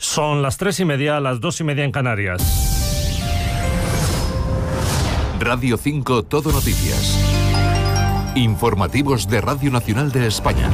Son las 3:30, las 2:30 en Canarias. Radio 5 Todo Noticias. Informativos de Radio Nacional de España.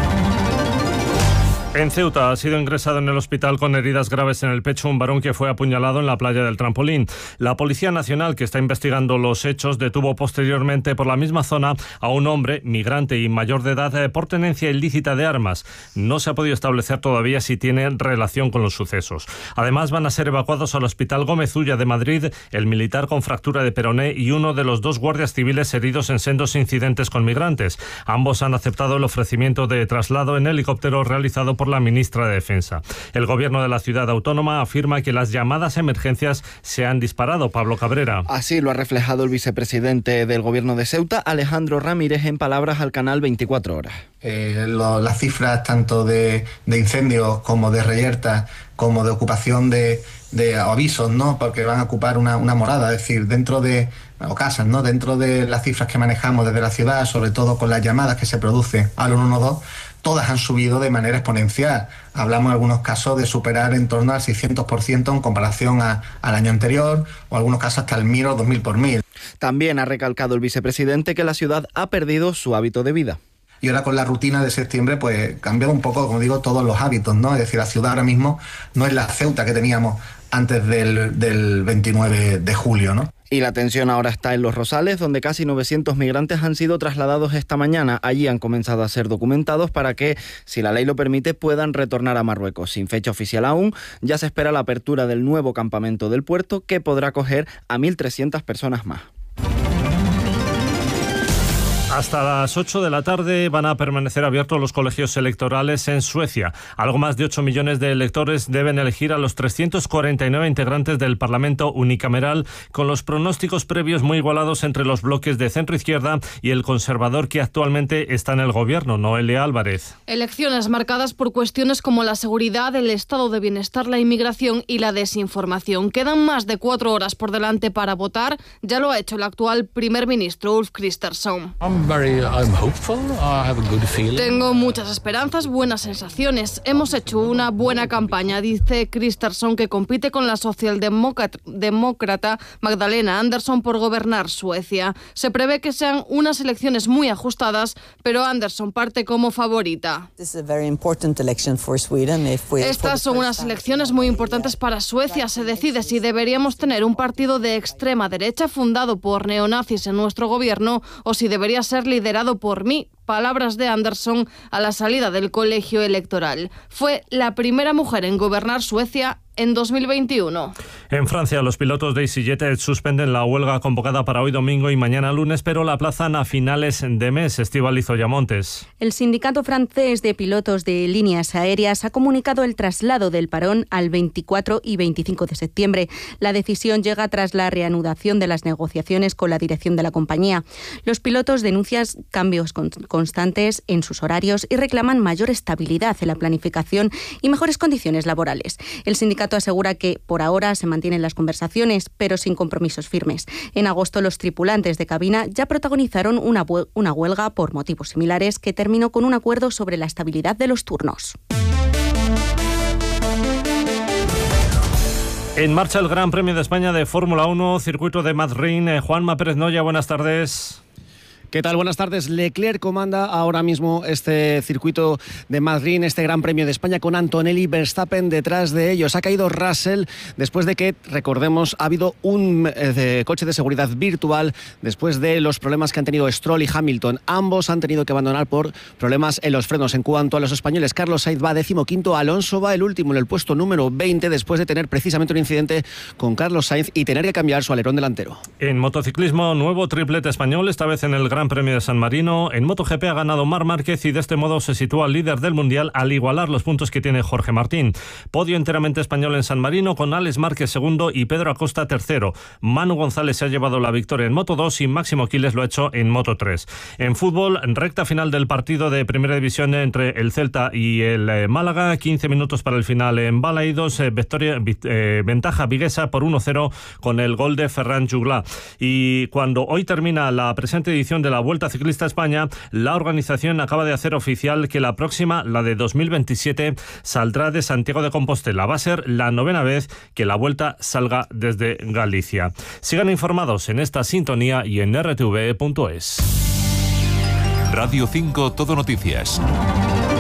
En Ceuta ha sido ingresado en el hospital con heridas graves en el pecho un varón que fue apuñalado en la playa del Trampolín. La Policía Nacional, que está investigando los hechos, detuvo posteriormente por la misma zona a un hombre, migrante y mayor de edad, por tenencia ilícita de armas. No se ha podido establecer todavía si tiene relación con los sucesos. Además, van a ser evacuados al Hospital Gómez Ulla de Madrid el militar con fractura de peroné y uno de los 2 guardias civiles heridos en sendos incidentes con migrantes. Ambos han aceptado el ofrecimiento de traslado en helicóptero realizado por la ministra de Defensa. El gobierno de la ciudad autónoma afirma que las llamadas emergencias se han disparado. Pablo Cabrera. Así lo ha reflejado el vicepresidente del gobierno de Ceuta, Alejandro Ramírez, en palabras al canal 24 Horas. Las cifras tanto de incendios como de reyertas, como de ocupación de avisos, ¿no? Porque van a ocupar una morada, es decir, dentro de o casas, ¿no? Dentro de las cifras que manejamos desde la ciudad, sobre todo con las llamadas que se producen al 112, todas han subido de manera exponencial. Hablamos en algunos casos de superar en torno al 600% en comparación al año anterior, o en algunos casos hasta el 1000 o 2000 por 1000. También ha recalcado el vicepresidente que la ciudad ha perdido su hábito de vida. Y ahora con la rutina de septiembre, pues cambian un poco, como digo, todos los hábitos, ¿no? Es decir, la ciudad ahora mismo no es la Ceuta que teníamos antes del 29 de julio, ¿no? Y la atención ahora está en Los Rosales, donde casi 900 migrantes han sido trasladados esta mañana. Allí han comenzado a ser documentados para que, si la ley lo permite, puedan retornar a Marruecos. Sin fecha oficial aún, ya se espera la apertura del nuevo campamento del puerto, que podrá acoger a 1.300 personas más. Hasta las 8 de la tarde van a permanecer abiertos los colegios electorales en Suecia. Algo más de 8 millones de electores deben elegir a los 349 integrantes del Parlamento unicameral, con los pronósticos previos muy igualados entre los bloques de centro-izquierda y el conservador que actualmente está en el gobierno. Noelia Álvarez. Elecciones marcadas por cuestiones como la seguridad, el estado de bienestar, la inmigración y la desinformación. Quedan más de 4 horas por delante para votar. Ya lo ha hecho el actual primer ministro Ulf Kristersson. Tengo muchas esperanzas, buenas sensaciones. Hemos hecho una buena campaña, dice Kristersson, que compite con la socialdemócrata Magdalena Andersson por gobernar Suecia. Se prevé que sean unas elecciones muy ajustadas, pero Andersson parte como favorita. Estas son unas elecciones muy importantes para Suecia. Se decide si deberíamos tener un partido de extrema derecha fundado por neonazis en nuestro gobierno o si debería ser liderado por mí. Palabras de Andersson a la salida del colegio electoral. Fue la primera mujer en gobernar Suecia en 2021. En Francia, los pilotos de EasyJet suspenden la huelga convocada para hoy domingo y mañana lunes, pero la aplazan a finales de mes. Estíbaliz Oyamontes. El sindicato francés de pilotos de líneas aéreas ha comunicado el traslado del parón al 24 y 25 de septiembre. La decisión llega tras la reanudación de las negociaciones con la dirección de la compañía. Los pilotos denuncian cambios constantes en sus horarios y reclaman mayor estabilidad en la planificación y mejores condiciones laborales. El sindicato asegura que por ahora se mantienen las conversaciones, pero sin compromisos firmes. En agosto, los tripulantes de cabina ya protagonizaron una huelga por motivos similares que terminó con un acuerdo sobre la estabilidad de los turnos. En marcha el Gran Premio de España de Fórmula 1, circuito de Madrid. Juanma Pérez Noya, buenas tardes. ¿Qué tal? Buenas tardes. Leclerc comanda ahora mismo este circuito de Madrid, este Gran Premio de España, con Antonelli, Verstappen detrás de ellos. Ha caído Russell después de que, recordemos, ha habido un coche de seguridad virtual después de los problemas que han tenido Stroll y Hamilton. Ambos han tenido que abandonar por problemas en los frenos. En cuanto a los españoles, Carlos Sainz va 15º, Alonso va el último en el puesto número 20 después de tener precisamente un incidente con Carlos Sainz y tener que cambiar su alerón delantero. En motociclismo, nuevo triplete español, esta vez en el Gran Premio de San Marino. En MotoGP ha ganado Marc Márquez y de este modo se sitúa líder del Mundial al igualar los puntos que tiene Jorge Martín. Podio enteramente español en San Marino con Alex Márquez segundo y Pedro Acosta tercero. Manu González se ha llevado la victoria en Moto2 y Máximo Quiles lo ha hecho en Moto3. En fútbol, recta final del partido de Primera División entre el Celta y el Málaga. 15 minutos para el final en Balaidos. Ventaja viguesa por 1-0 con el gol de Ferran Juglà. Y cuando hoy termina la presente edición de la la Vuelta Ciclista a España, la organización acaba de hacer oficial que la próxima, la de 2027, saldrá de Santiago de Compostela. Va a ser la 9ª vez que la Vuelta salga desde Galicia. Sigan informados en esta sintonía y en rtv.es. Radio 5 Todo Noticias.